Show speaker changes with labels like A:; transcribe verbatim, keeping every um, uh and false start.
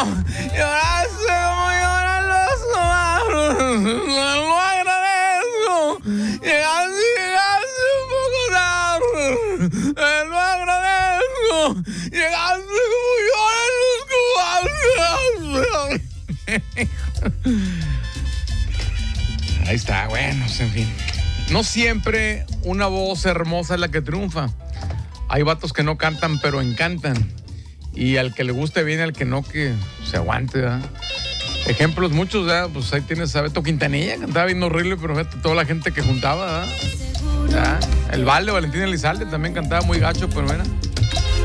A: Lloraste como lloran los humanos. Lo agradezco. Llegaste, llegaste un poco tarde. Lo agradezco. Llegaste como lloran los cubanos. Ahí está, bueno, en fin. No siempre una voz hermosa es la que triunfa. Hay vatos que no cantan, pero encantan. Y al que le guste bien, al que no, que se aguante, ¿verdad? Ejemplos muchos, ¿verdad? Pues ahí tienes a Beto Quintanilla, cantaba bien horrible, pero fíjate toda la gente que juntaba, ¿verdad? ¿verdad? El Vale, Valentín Elizalde, también cantaba muy gacho, pero mira.